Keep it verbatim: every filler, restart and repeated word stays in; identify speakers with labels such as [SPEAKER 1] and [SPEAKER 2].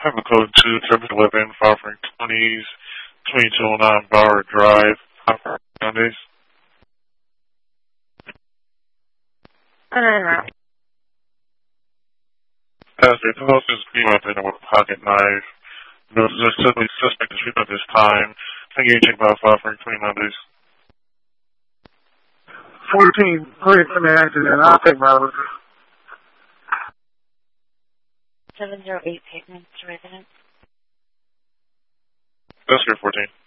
[SPEAKER 1] I have a code two seven eleven, offering twenties, twenty-two oh nine Bauer Drive, Hopper, Sundays.
[SPEAKER 2] Uh,
[SPEAKER 1] Pastor, the host is being weapon with a pocket knife. No simply suspect to shoot at this time. Engaging by offering twenty-nine days.
[SPEAKER 3] fourteen, please let me accident. I'll take my order.
[SPEAKER 2] seven zero eight Pavement Residence.
[SPEAKER 1] Pastor fourteen.